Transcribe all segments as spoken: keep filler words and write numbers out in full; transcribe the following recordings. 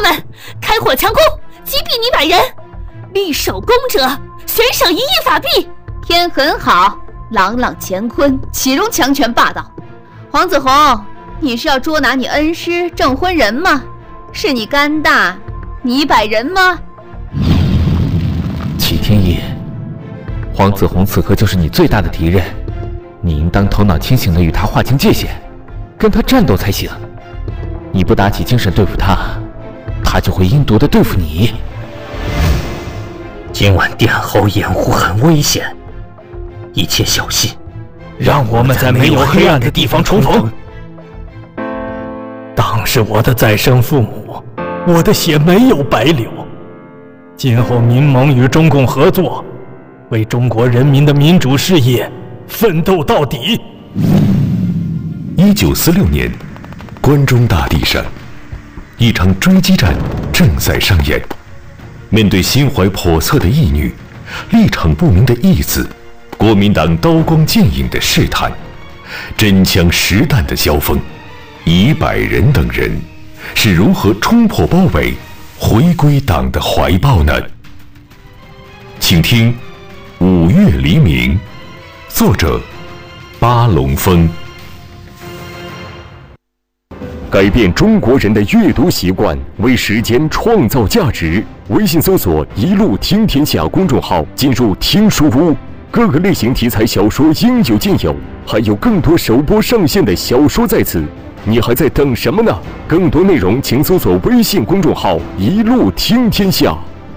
们，开火强攻，击毙你百人，立首功者悬赏一亿法币。 天很好，朗朗乾坤，岂容强权霸道？黄子弘，你是要捉拿你恩师郑昏人吗？是你肝大，你百人吗？ 齐天意，黄子弘此刻就是你最大的敌人，你应当头脑清醒地与他划清界限，跟他战斗才行。你不打起精神对付他，他就会阴毒地对付你。 今晚殿后掩护很危险，一切小心，让我们在没有黑暗的地方重逢。当是我的再生父母，我的血没有白流。今后民盟与中共合作，为中国人民的民主事业奋斗到底。 一九四六年，关中大地上，一场追击战正在上演。面对心怀叵测的义女，立场不明的义子，国民党刀光剑影的试探，真枪实弹的交锋，以百人等人是如何冲破包围，回归党的怀抱呢？请听《五月黎明》，作者巴龙峰。改变中国人的阅读习惯，为时间创造价值。微信搜索“一路听天下”公众号，进入听书屋，各个类型题材小说应有尽有，还有更多首播上线的小说在此。你还在等什么呢？更多内容请搜索微信公众号“一路听天下”。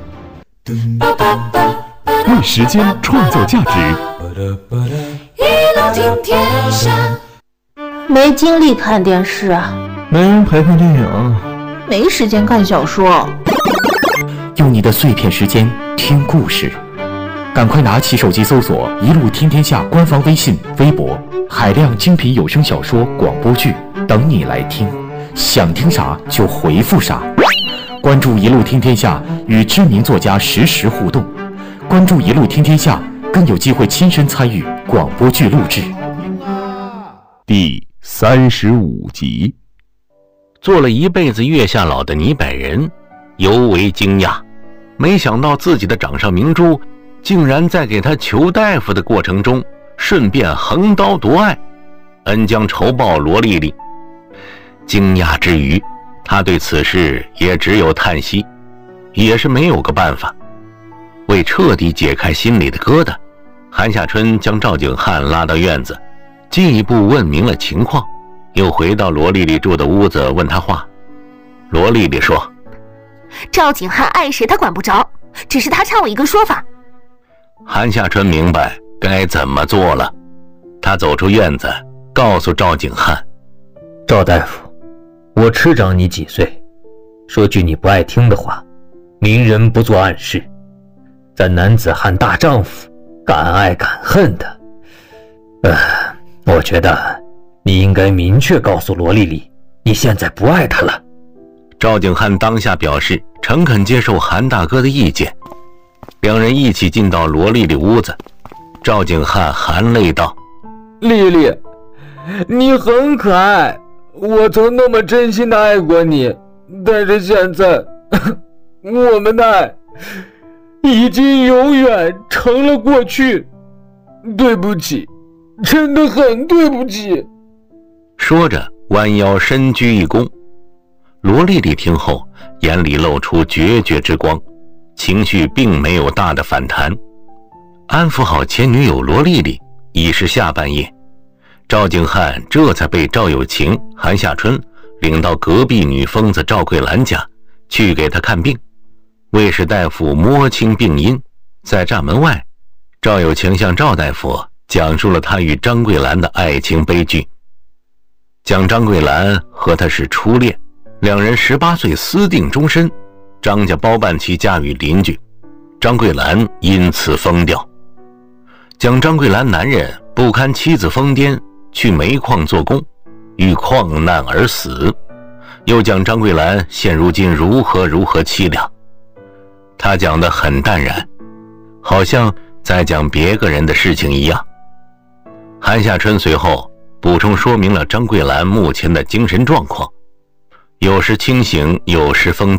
为时间创造价值。 一路听天下。 没精力看电视啊， 没人陪看电影， 没时间看小说。 用你的碎片时间听故事，赶快拿起手机搜索“一路听天下”官方微信、微博，海量精品有声小说、广播剧等你来听。想听啥就回复啥。关注“一路听天下”，与知名作家实时互动。关注“一路听天下”，更有机会亲身参与广播剧录制。 第三十五集。 做了一辈子月下老的倪百人尤为惊讶，没想到自己的掌上明珠竟然在给他求大夫的过程中顺便横刀夺爱，恩将仇报罗丽丽。惊讶之余，他对此事也只有叹息，也是没有个办法。为彻底解开心里的疙瘩，韩夏春将赵景汉拉到院子，进一步问明了情况，又回到罗丽丽住的屋子问她话。罗丽丽说， 赵景汉爱谁他管不着，只是他差我一个说法。 韩夏春明白该怎么做了，他走出院子，告诉赵景汉， 赵大夫，我吃长你几岁，说句你不爱听的话，明人不做暗事，咱男子汉大丈夫，敢爱敢恨的。呃，我觉得你应该明确告诉罗丽丽，你现在不爱她了。 赵景汉当下表示诚恳接受韩大哥的意见，两人一起进到罗丽丽屋子。赵景汉含泪道， 丽丽，你很可爱，我曾那么真心的爱过你，但是现在我们的爱已经永远成了过去，对不起，真的很对不起。 说着弯腰深鞠一躬。罗丽丽听后眼里露出决绝之光，情绪并没有大的反弹。安抚好前女友罗丽丽，已是下半夜，赵景汉这才被赵有情、韩夏春领到隔壁女疯子赵桂兰家去给她看病。卫士大夫摸清病因，在栅门外，赵有情向赵大夫讲述了他与张桂兰的爱情悲剧，讲张桂兰和他是初恋，两人十八岁私定终身，张家包办其嫁与邻居，张桂兰因此疯掉。讲张桂兰男人不堪妻子疯癫，去煤矿做工，遇矿难而死，又讲张桂兰现如今如何如何凄凉。他讲得很淡然，好像在讲别个人的事情一样。韩夏春随后补充说明了张桂兰目前的精神状况，有时清醒，有时疯癫。